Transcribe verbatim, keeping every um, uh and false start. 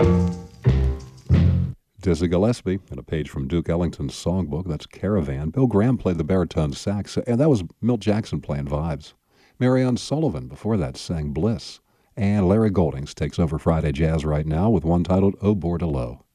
Dizzy Gillespie, and a page from Duke Ellington's songbook. That's Caravan. Bill Graham played the baritone sax, and that was Milt Jackson playing vibes. Marianne Sullivan, before that, sang Bliss. And Larry Goldings takes over Friday Jazz right now with one titled "Oh Bordello."